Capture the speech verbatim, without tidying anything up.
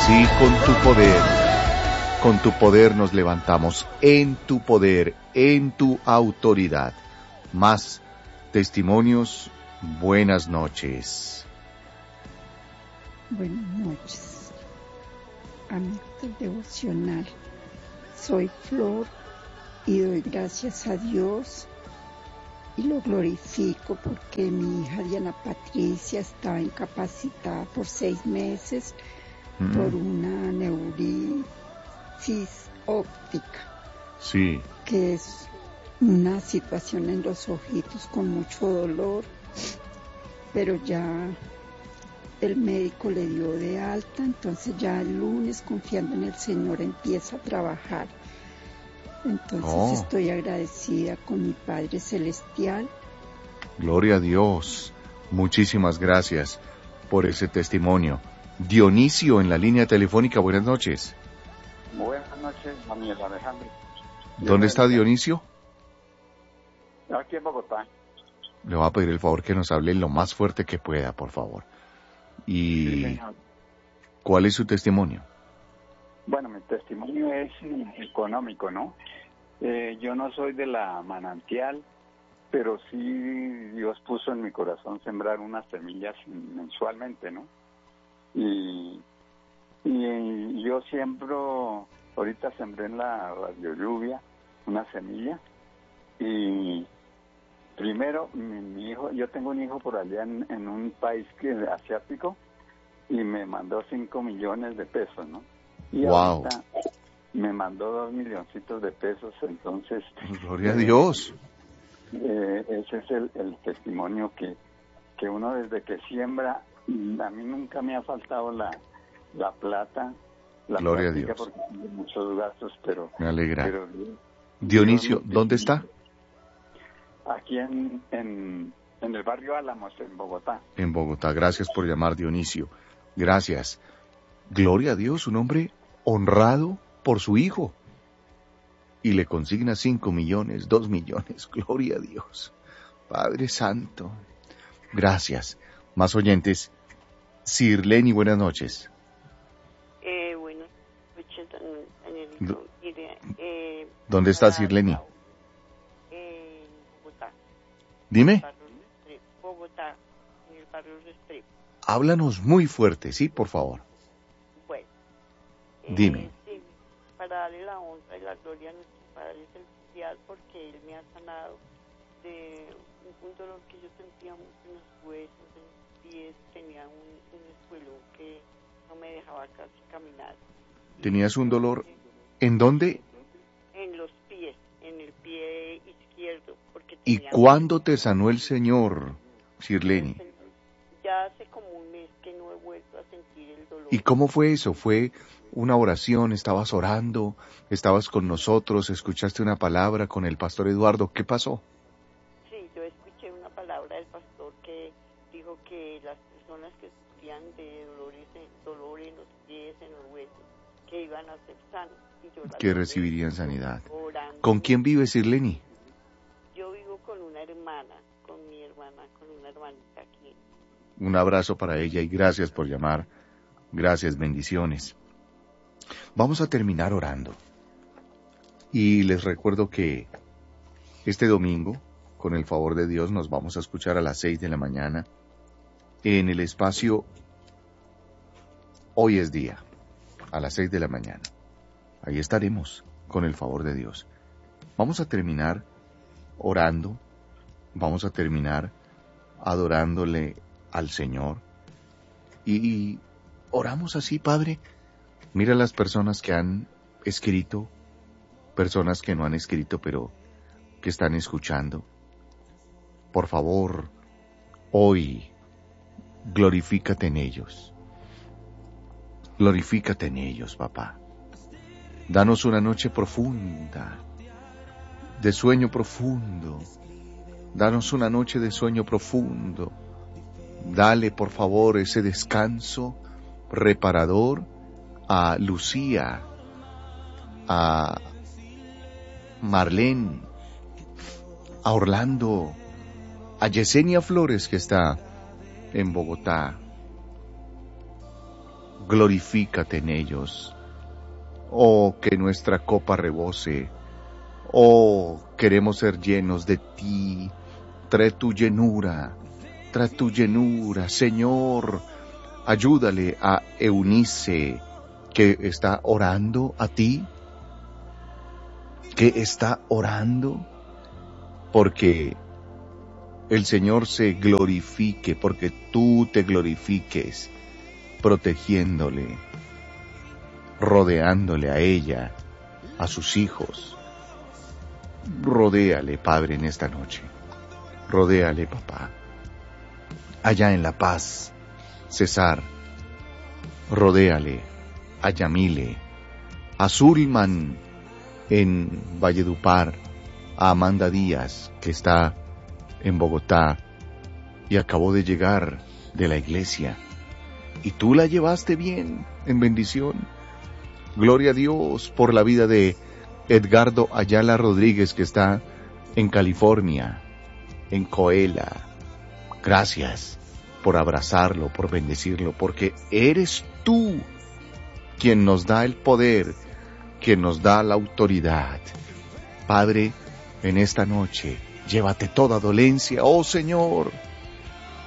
Sí, con tu poder, con tu poder nos levantamos, en tu poder, en tu autoridad. Más testimonios, buenas noches. Buenas noches, amigos del devocional. Soy Flor y doy gracias a Dios y lo glorifico porque mi hija Diana Patricia estaba incapacitada por seis meses mm. por una neuritis óptica. Sí. Que es una situación en los ojitos con mucho dolor, pero ya el médico le dio de alta, entonces ya el lunes, confiando en el Señor, empieza a trabajar. Entonces oh. estoy agradecida con mi Padre Celestial. Gloria a Dios. Muchísimas gracias por ese testimonio. Dionisio en la línea telefónica, buenas noches. Buenas noches, Daniel Alejandro. ¿Dónde está Dionisio? Aquí en Bogotá. Le voy a pedir el favor que nos hable lo más fuerte que pueda, por favor. ¿Y sí, cuál es su testimonio? Bueno, mi testimonio es económico, ¿no? Eh, yo no soy de la manantial, pero sí Dios puso en mi corazón sembrar unas semillas mensualmente, ¿no? Y, y yo siembro, ahorita sembré en la Radio Lluvia una semilla y primero mi, mi hijo, yo tengo un hijo por allá en, en un país que asiático y me mandó cinco millones de pesos, ¿no? Y wow. ahorita me mandó dos milloncitos de pesos, entonces... Gloria eh, a Dios. Eh, ese es el, el testimonio que, que uno desde que siembra, a mí nunca me ha faltado la, la plata, la Gloria a Dios. Porque tengo muchos gastos, pero... Me alegra. Pero, Dionisio, Dios, ¿dónde está? Aquí en, en, en el barrio Álamos, en Bogotá. En Bogotá, gracias por llamar, Dionisio. Gracias. Gloria a Dios, un hombre honrado por su hijo. Y le consigna cinco millones, dos millones. Gloria a Dios. Padre Santo. Gracias. Más oyentes. Sirleni, buenas noches. Eh, buenas noches, Danielito. Eh, ¿Dónde está Sirleni? En Bogotá. Dime. Bogotá, en el barrio Restrepo. Háblanos muy fuerte, sí, por favor. Bueno. Eh, Dime. Sí, para darle la honra y la gloria a nuestro Padre Celestial, porque Él me ha sanado de un, un dolor que yo sentía mucho en los huesos, en los pies, tenía un, un escuelón que no me dejaba casi caminar. ¿Tenías un dolor? ¿En dónde? En los pies, en el pie izquierdo. Porque ¿Y cuándo te sanó el Señor, Sirleni? Ya hace como un mes que no he vuelto a sentir el dolor. ¿Y cómo fue eso? ¿Fue una oración? ¿Estabas orando? ¿Estabas con nosotros? ¿Escuchaste una palabra con el pastor Eduardo? ¿Qué pasó? Sí, yo escuché una palabra del pastor que dijo que las personas que sufrían de dolores, dolor en los pies, en los huesos, que iban a ser sanos. Y yo que recibirían sanidad. Orando. ¿Con quién vive Sirleni? Yo vivo con una hermana, con mi hermana, con una hermanita aquí. Un abrazo para ella y gracias por llamar. Gracias, bendiciones. Vamos a terminar orando. Y les recuerdo que este domingo, con el favor de Dios, nos vamos a escuchar a las seis de la mañana en el espacio Hoy es Día, a las seis de la mañana. Ahí estaremos, con el favor de Dios. Vamos a terminar orando, vamos a terminar adorándole al Señor. Y oramos así, Padre. Mira las personas que han escrito, personas que no han escrito, pero que están escuchando. Por favor, hoy, glorifícate en ellos. Glorifícate en ellos, papá. Danos una noche profunda, de sueño profundo. Danos una noche de sueño profundo. Dale, por favor, ese descanso reparador a Lucía, a Marlene, a Orlando, a Yesenia Flores, que está en Bogotá. glorifícate en ellos. Oh, que nuestra copa rebose. Oh, queremos ser llenos de ti. Trae tu llenura, trae tu llenura, Señor. Ayúdale a Eunice, que está orando a ti, que está orando, porque el Señor se glorifique, porque tú te glorifiques, protegiéndole, rodeándole a ella, a sus hijos. Rodéale, Padre, en esta noche. Rodéale, papá. Allá en La Paz, César, rodéale a Yamile, a Zulman en Valledupar, a Amanda Díaz, que está en Bogotá y acabó de llegar de la iglesia. Y tú la llevaste bien, en bendición. Gloria a Dios por la vida de Edgardo Ayala Rodríguez, que está en California, en Coela. Gracias por abrazarlo, por bendecirlo, porque eres tú quien nos da el poder, quien nos da la autoridad. Padre, en esta noche, llévate toda dolencia, oh Señor.